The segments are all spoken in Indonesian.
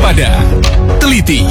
Waspada, teliti.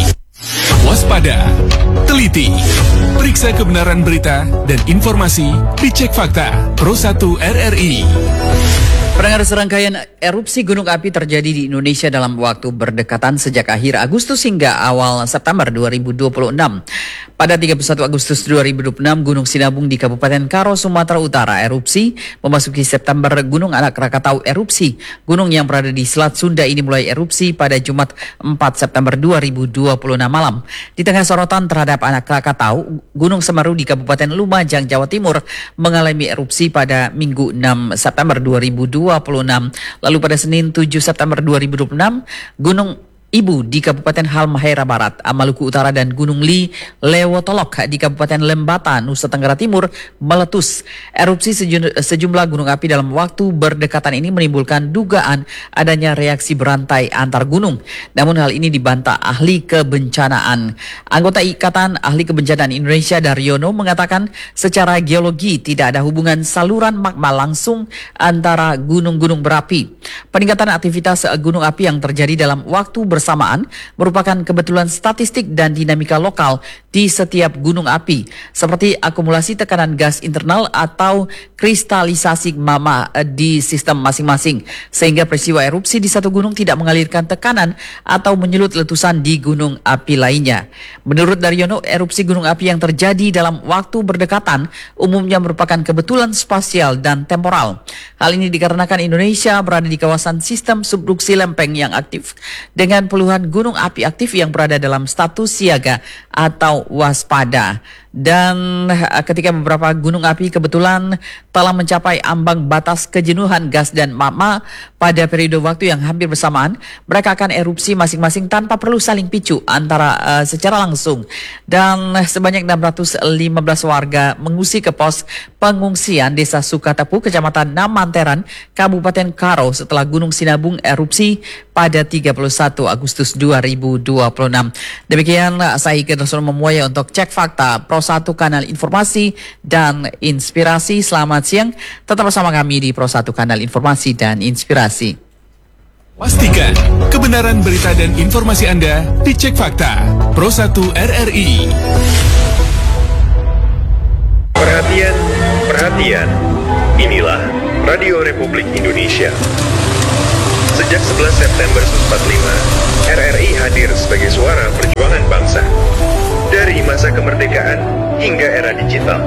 Waspada, teliti. Periksa kebenaran berita dan informasi dicek fakta. Pro 1 RRI. Pendengar, serangkaian erupsi gunung api terjadi di Indonesia dalam waktu berdekatan sejak akhir Agustus hingga awal September 2026. Pada 31 Agustus 2026, Gunung Sinabung di Kabupaten Karo, Sumatera Utara erupsi. Memasuki September, Gunung Anak Krakatau erupsi. Gunung yang berada di Selat Sunda ini mulai erupsi pada Jumat 4 September 2026 malam. Di tengah sorotan terhadap Anak Krakatau, Gunung Semeru di Kabupaten Lumajang, Jawa Timur mengalami erupsi pada Minggu 6 September 2026. Lalu pada Senin 7 September 2026, Gunung Ibu di Kabupaten Halmahera Barat, Maluku Utara, dan Gunung Lewotolok di Kabupaten Lembata, Nusa Tenggara Timur meletus. Erupsi sejumlah gunung api dalam waktu berdekatan ini menimbulkan dugaan adanya reaksi berantai antar gunung. Namun hal ini dibantah ahli kebencanaan. Anggota Ikatan Ahli Kebencanaan Indonesia Daryono mengatakan secara geologi tidak ada hubungan saluran magma langsung antara gunung-gunung berapi. Peningkatan aktivitas gunung api yang terjadi dalam waktu bersamaan merupakan kebetulan statistik dan dinamika lokal di setiap gunung api, seperti akumulasi tekanan gas internal atau kristalisasi magma di sistem masing-masing, sehingga peristiwa erupsi di satu gunung tidak mengalirkan tekanan atau menyulut letusan di gunung api lainnya. Menurut Daryono, erupsi gunung api yang terjadi dalam waktu berdekatan umumnya merupakan kebetulan spasial dan temporal. Hal ini dikarenakan Indonesia berada di kawasan sistem subduksi lempeng yang aktif dengan puluhan gunung api aktif yang berada dalam status siaga atau waspada. Dan ketika beberapa gunung api kebetulan telah mencapai ambang batas kejenuhan gas dan magma pada periode waktu yang hampir bersamaan, mereka akan erupsi masing-masing tanpa perlu saling picu secara langsung. Dan sebanyak 615 warga mengungsi ke pos pengungsian Desa Sukatepu, Kecamatan Namanteran, Kabupaten Karo setelah Gunung Sinabung erupsi pada 31 Agustus 2026. Demikian saya Iken Rasul Memuaya untuk Cek Fakta Pro 1 Kanal Informasi dan Inspirasi. Selamat siang, tetap bersama kami di Pro 1 Kanal Informasi dan Inspirasi. Pastikan kebenaran berita dan informasi Anda dicek fakta. Pro 1 RRI. Perhatian, perhatian. Inilah Radio Republik Indonesia. Sejak 11 September 1945, RRI hadir sebagai suara perjuangan bangsa. Dari masa kemerdekaan hingga era digital.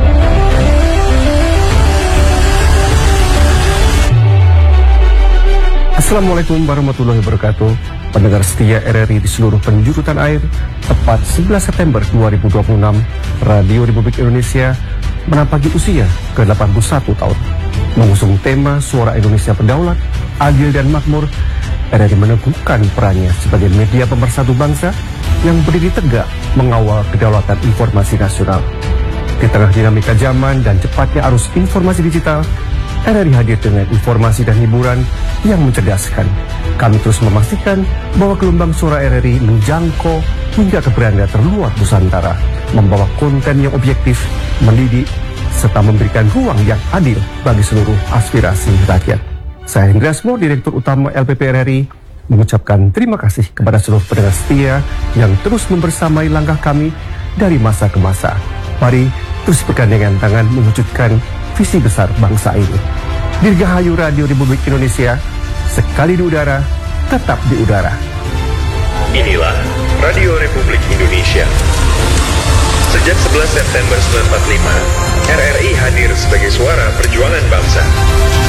Assalamualaikum warahmatullahi wabarakatuh. Pendengar setia RRI di seluruh penjuru tanah air, tepat 11 September 2026, Radio Republik Indonesia menampaki usia ke-81 tahun. Mengusung tema Suara Indonesia Berdaulat, Adil dan Makmur, RRI meneguhkan perannya sebagai media pemersatu bangsa yang berdiri tegak mengawal kedaulatan informasi nasional. Di tengah dinamika zaman dan cepatnya arus informasi digital, RRI hadir dengan informasi dan hiburan yang mencerdaskan. Kami terus memastikan bahwa gelombang suara RRI menjangkau hingga ke beranda terluar Nusantara, membawa konten yang objektif, mendidik, serta memberikan ruang yang adil bagi seluruh aspirasi rakyat. Saya Hendra Asmo, Direktur Utama LPP RRI, mengucapkan terima kasih kepada seluruh pendengar setia yang terus membersamai langkah kami dari masa ke masa. Mari terus bergandengan tangan mewujudkan visi besar bangsa ini. Dirgahayu Radio Republik Indonesia, sekali di udara, tetap di udara. Inilah Radio Republik Indonesia. Sejak 11 September 1945, RRI hadir sebagai suara perjuangan bangsa.